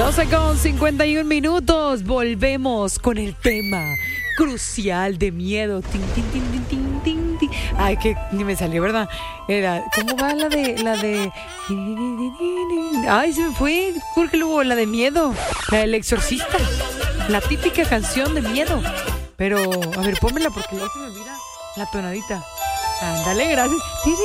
12:51. Volvemos con el tema crucial de miedo. Tin, tin, tin, tin, tin, tin, tin. Ay, que ni me salió, ¿verdad? ¿Cómo va la de? Ay, se me fue. Jorge Lugo, la de miedo. La del exorcista. La típica canción de miedo. Pero, a ver, pónmela porque luego se me olvida la tonadita. Ándale, gracias.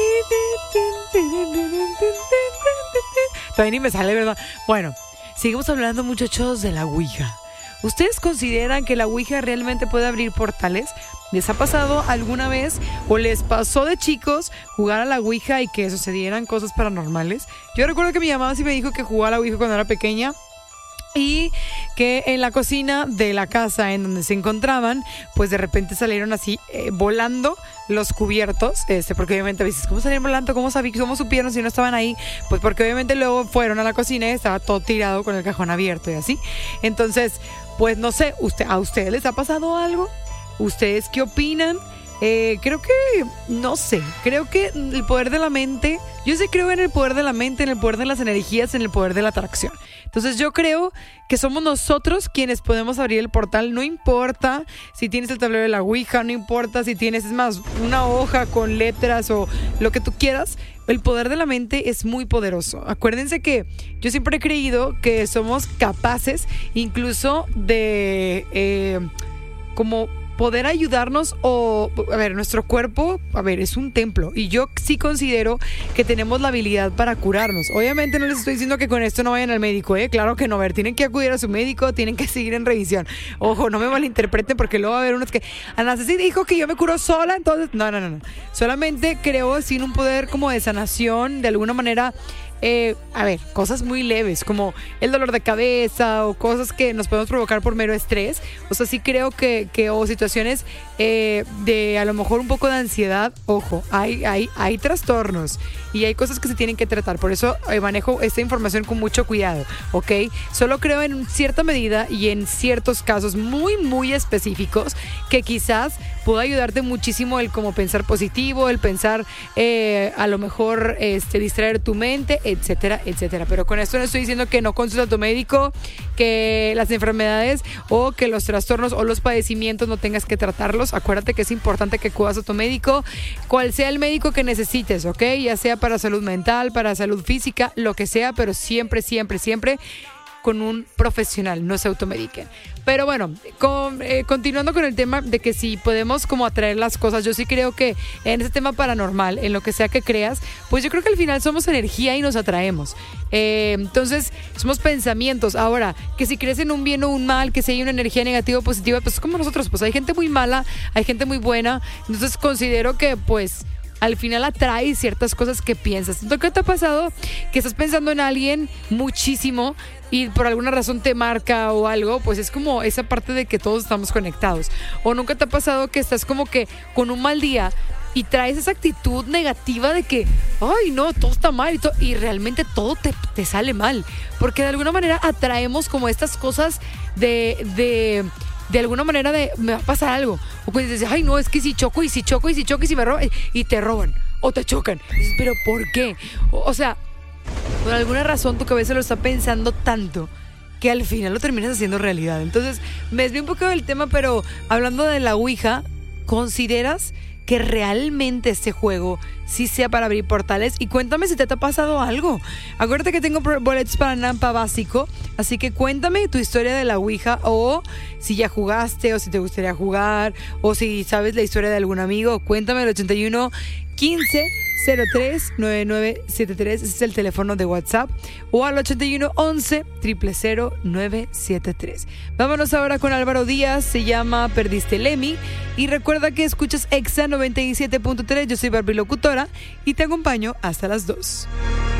Todavía ni me sale, ¿verdad? Bueno, seguimos hablando, muchachos, de la Ouija. ¿Ustedes consideran que la Ouija realmente puede abrir portales? ¿Les ha pasado alguna vez o les pasó de chicos jugar a la Ouija y que sucedieran cosas paranormales? Yo recuerdo que mi mamá sí me dijo que jugaba a la Ouija cuando era pequeña. Y que en la cocina de la casa en donde se encontraban, pues de repente salieron así volando los cubiertos, porque obviamente a veces, ¿cómo salieron volando? ¿Cómo supieron si no estaban ahí? Pues porque obviamente luego fueron a la cocina y estaba todo tirado con el cajón abierto y así. Entonces, pues no sé, ¿a ustedes les ha pasado algo? ¿Ustedes qué opinan? Creo que el poder de la mente, yo sí creo en el poder de la mente, en el poder de las energías, en el poder de la atracción. Entonces yo creo que somos nosotros quienes podemos abrir el portal. No importa si tienes el tablero de la Ouija, no importa si tienes, es más, una hoja con letras o lo que tú quieras. El poder de la mente es muy poderoso. Acuérdense que yo siempre he creído que somos capaces incluso de como poder ayudarnos nuestro cuerpo, es un templo y yo sí considero que tenemos la habilidad para curarnos. Obviamente no les estoy diciendo que con esto no vayan al médico, claro que no, tienen que acudir a su médico, tienen que seguir en revisión. Ojo, no me malinterpreten porque luego va a haber unos que Ana Ceci dijo que yo me curo sola, entonces no. Solamente creo sin un poder como de sanación, de alguna manera. Cosas muy leves como el dolor de cabeza o cosas que nos podemos provocar por mero estrés. O sea, sí creo que o situaciones de a lo mejor un poco de ansiedad. Ojo, hay trastornos y hay cosas que se tienen que tratar. Por eso manejo esta información con mucho cuidado, ¿ok? Solo creo en cierta medida y en ciertos casos muy, muy específicos que quizás pueda ayudarte muchísimo el como pensar positivo, el pensar a lo mejor distraer tu mente, etcétera, etcétera. Pero con esto no estoy diciendo que no consultes a tu médico, que las enfermedades o que los trastornos o los padecimientos no tengas que tratarlos. Acuérdate que es importante que acudas a tu médico, cual sea el médico que necesites, ¿ok? Ya sea para salud mental, para salud física, lo que sea, pero siempre, siempre, siempre con un profesional, no se automediquen. Pero bueno, continuando con el tema de que si podemos como atraer las cosas, yo sí creo que en ese tema paranormal, en lo que sea que creas, pues yo creo que al final somos energía y nos atraemos. Entonces, somos pensamientos. Ahora, que si crees en un bien o un mal, que si hay una energía negativa o positiva, pues es como nosotros, pues hay gente muy mala, hay gente muy buena. Entonces considero que pues al final atrae ciertas cosas que piensas. Entonces, ¿qué te ha pasado? Que estás pensando en alguien muchísimo y por alguna razón te marca o algo, pues es como esa parte de que todos estamos conectados. O nunca te ha pasado que estás como que con un mal día y traes esa actitud negativa de que, ay, no, todo está mal y realmente todo te sale mal. Porque de alguna manera atraemos como estas cosas de alguna manera me va a pasar algo. O pues dices, ay, no, es que si choco y si me roban y te roban o te chocan. Dices, pero ¿por qué? O sea, por alguna razón tu cabeza lo está pensando tanto que al final lo terminas haciendo realidad. Entonces, me desvío un poco del tema, pero hablando de la Ouija, ¿consideras que realmente este juego sí sea para abrir portales? Y cuéntame si te ha pasado algo. Acuérdate que tengo boletos para Nampa básico, así que cuéntame tu historia de la Ouija, o si ya jugaste, o si te gustaría jugar, o si sabes la historia de algún amigo. Cuéntame el 81 15 03 9973, ese es el teléfono de WhatsApp, o al 81 11 000 973. Vámonos ahora con Álvaro Díaz, se llama Perdiste el Emmy, y recuerda que escuchas Exa 97.3. Yo soy Barbie Locutora y te acompaño hasta las 2.